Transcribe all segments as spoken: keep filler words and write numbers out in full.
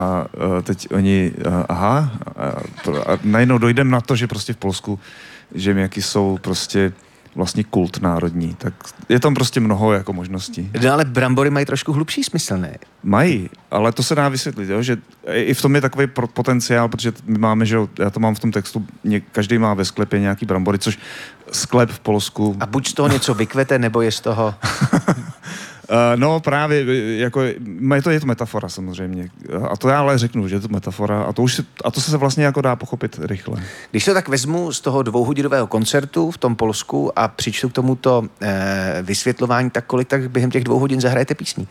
A teď oni, aha, a najednou dojdem na to, že prostě v Polsku, že jaký jsou prostě vlastně kult národní, tak je tam prostě mnoho jako možností. No, ale brambory mají trošku hlubší smysl, ne? Mají, ale to se dá vysvětlit, jo? Že i v tom je takový potenciál, protože my máme, že já to mám v tom textu, každý má ve sklepě nějaký brambory, což sklep v Polsku... A buď z toho něco vykvete, nebo je z toho... Uh, no právě, jako, je to, je to metafora samozřejmě. A to já ale řeknu, že je to metafora a to, už si, a to se vlastně jako dá pochopit rychle. Když to tak vezmu z toho dvouhodinového koncertu v tom Polsku a přičtu k tomuto eh, vysvětlování, tak kolik tak během těch dvou hodin zahrajete písní?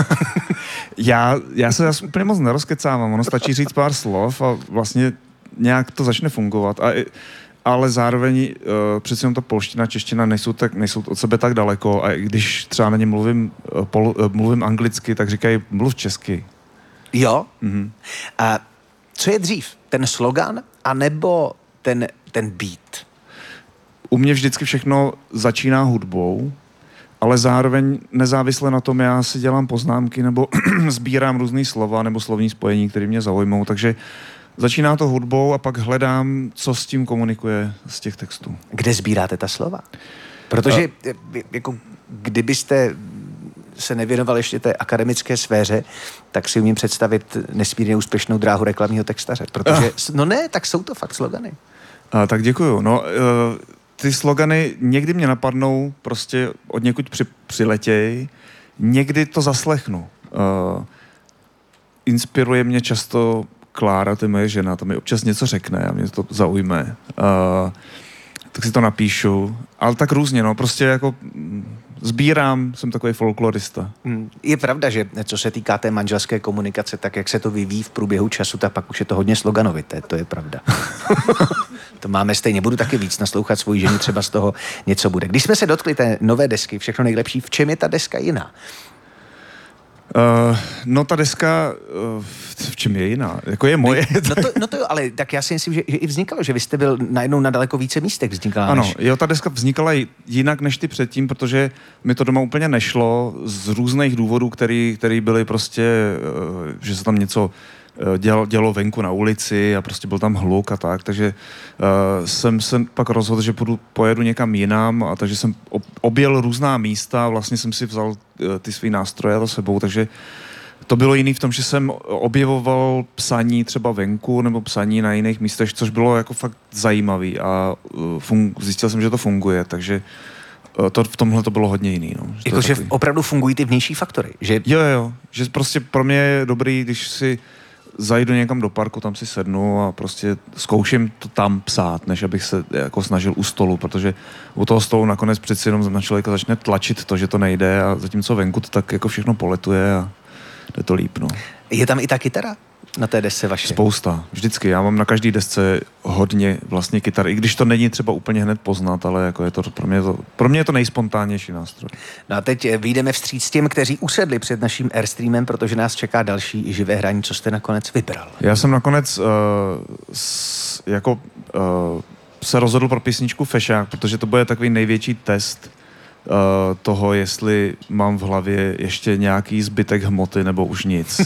já, já se zase úplně moc nerozkecávám, ono stačí říct pár slov a vlastně nějak to začne fungovat. A ale zároveň uh, přeci jenom ta polština, čeština nejsou, tak, nejsou od sebe tak daleko a když třeba na ně mluvím, uh, pol, uh, mluvím anglicky, tak říkají mluv česky. Jo? Mm-hmm. A co je dřív? Ten slogan anebo ten, ten beat? U mě vždycky všechno začíná hudbou, ale zároveň nezávisle na tom já si dělám poznámky nebo sbírám různý slova nebo slovní spojení, které mě zaujmou, takže začíná to hudbou a pak hledám, co s tím komunikuje z těch textů. Kde sbíráte ta slova? Protože a... jako, kdybyste se nevěnoval ještě té akademické sféře, tak si umím představit nesmírně úspěšnou dráhu reklamního textaře. Protože, a... no ne, tak jsou to fakt slogany. A, tak děkuju. No, uh, ty slogany někdy mě napadnou, prostě od někud při, přiletěj, někdy to zaslechnu. Uh, inspiruje mě často Klára, to je moje žena, to mi občas něco řekne a mě to zaujme. Uh, tak si to napíšu. Ale tak různě, no, prostě jako sbírám, jsem takový folklorista. Je pravda, že co se týká té manželské komunikace, tak jak se to vyvíjí v průběhu času, tak pak už je to hodně sloganovité, to je pravda. To máme stejně, budu taky víc naslouchat svoji ženu, třeba z toho něco bude. Když jsme se dotkli té nové desky, všechno nejlepší, v čem je ta deska jiná? Uh, no ta deska, uh, v čem je jiná? Jako je moje. No to, no to jo, ale tak já si myslím, že, že i vznikalo, že vy jste byl najednou na daleko více místech vznikala. Ano, než... jo, ta deska vznikala jinak než ty předtím, protože mi to doma úplně nešlo z různých důvodů, který, který byly prostě, uh, že se tam něco dělo, dělo venku na ulici a prostě byl tam hluk a tak, takže uh, jsem se pak rozhodl, že půjdu, pojedu někam jinam a takže jsem objel různá místa a vlastně jsem si vzal uh, ty svý nástroje za sebou, takže to bylo jiný v tom, že jsem objevoval psaní třeba venku nebo psaní na jiných místech, což bylo jako fakt zajímavý a uh, fun- zjistil jsem, že to funguje, takže to, v tomhle to bylo hodně jiný. No. Jakože opravdu fungují ty vnější faktory, že? Jo, jo, že prostě pro mě je dobrý, když si zajdu někam do parku, tam si sednu a prostě zkouším to tam psát, než abych se jako snažil u stolu, protože u toho stolu nakonec přeci jenom na člověka začne tlačit to, že to nejde a zatímco venku to tak jako všechno poletuje a jde to líp, no. Je tam i ta kytara na té desce vaše? Spousta, vždycky. Já mám na každé desce hodně vlastně kytar, i když to není třeba úplně hned poznat, ale jako je to, pro mě to, pro mě je to nejspontánnější nástroj. No a teď vyjdeme vstříc těm, kteří usedli před naším Airstreamem, protože nás čeká další živé hraní. Co jste nakonec vybral? Já jsem nakonec uh, s, jako uh, se rozhodl pro písničku Fešák, protože to bude takový největší test uh, toho, jestli mám v hlavě ještě nějaký zbytek hmoty nebo už nic.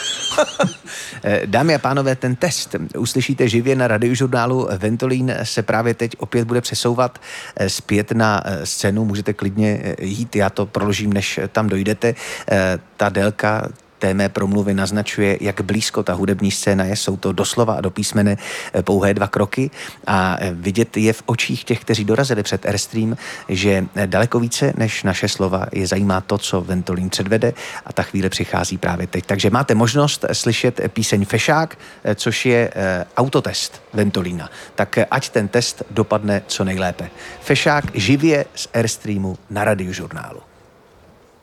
Dámy a pánové, ten test uslyšíte živě na radiožurnálu Ventolín, se právě teď opět bude přesouvat zpět na scénu, můžete klidně jít, já to proložím, než tam dojdete. Ta délka té mé promluvy naznačuje, jak blízko ta hudební scéna je. Jsou to doslova a do písmene pouhé dva kroky a vidět je v očích těch, kteří dorazili před Airstream, že daleko více než naše slova je zajímá to, co Ventolín předvede a ta chvíle přichází právě teď. Takže máte možnost slyšet píseň Fešák, což je autotest Ventolína. Tak ať ten test dopadne co nejlépe. Fešák živě z Airstreamu na radiožurnálu.